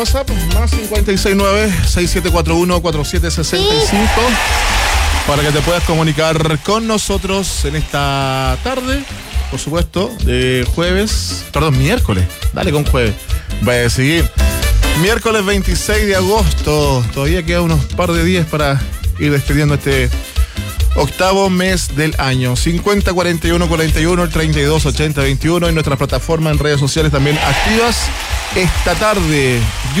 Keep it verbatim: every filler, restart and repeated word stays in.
WhatsApp, más cincuenta y seis nueve, seis siete cuatro uno, cuatro siete seis cinco, para que te puedas comunicar con nosotros en esta tarde, por supuesto, de jueves, perdón, miércoles, dale con jueves, vaya a seguir. Miércoles veintiséis de agosto, todavía queda unos par de días para ir despidiendo este octavo mes del año. Cincuenta cuarenta y uno cuarenta y uno, el treinta y dos ochenta veintiuno, y nuestras plataformas en redes sociales también activas esta tarde.